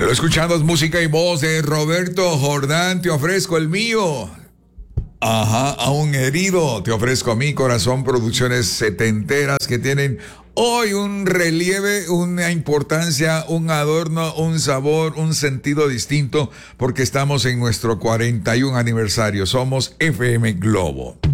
Escuchando música y voz de Roberto Jordán, te ofrezco el mío. Ajá, aún herido, te ofrezco mi corazón, producciones setenteras que tienen hoy un relieve, una importancia, un adorno, un sabor, un sentido distinto, porque estamos en nuestro 41 aniversario. Somos FM Globo.